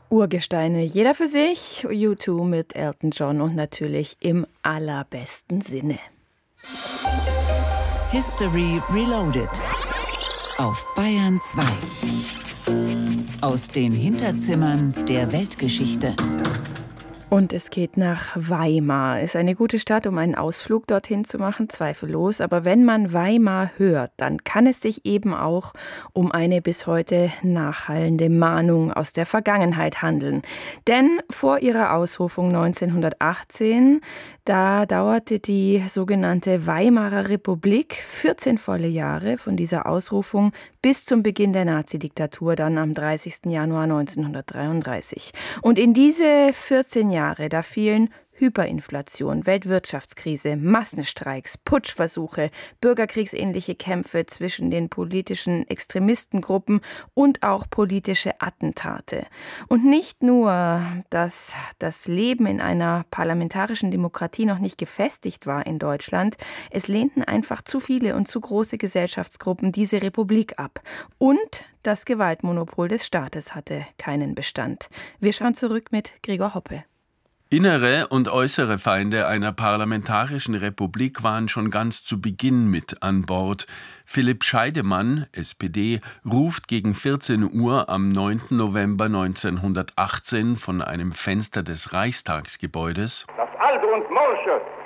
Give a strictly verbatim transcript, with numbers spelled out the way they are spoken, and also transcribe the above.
Urgesteine, jeder für sich, U zwei mit Elton John und natürlich im allerbesten Sinne. History Reloaded auf Bayern zwei. Aus den Hinterzimmern der Weltgeschichte. Und es geht nach Weimar. Ist eine gute Stadt, um einen Ausflug dorthin zu machen, zweifellos. Aber wenn man Weimar hört, dann kann es sich eben auch um eine bis heute nachhallende Mahnung aus der Vergangenheit handeln. Denn vor ihrer Ausrufung neunzehnhundertachtzehn, da dauerte die sogenannte Weimarer Republik vierzehn volle Jahre von dieser Ausrufung bis zum Beginn der Nazidiktatur, dann am dreißigsten Januar neunzehnhundertdreiunddreißig. Und in diese vierzehn Jahre, da fielen Hyperinflation, Weltwirtschaftskrise, Massenstreiks, Putschversuche, bürgerkriegsähnliche Kämpfe zwischen den politischen Extremistengruppen und auch politische Attentate. Und nicht nur, dass das Leben in einer parlamentarischen Demokratie noch nicht gefestigt war in Deutschland, es lehnten einfach zu viele und zu große Gesellschaftsgruppen diese Republik ab. Und das Gewaltmonopol des Staates hatte keinen Bestand. Wir schauen zurück mit Gregor Hoppe. Innere und äußere Feinde einer parlamentarischen Republik waren schon ganz zu Beginn mit an Bord. Philipp Scheidemann, S P D, ruft gegen vierzehn Uhr am neunten November neunzehnhundertachtzehn von einem Fenster des Reichstagsgebäudes: Das alte und morsche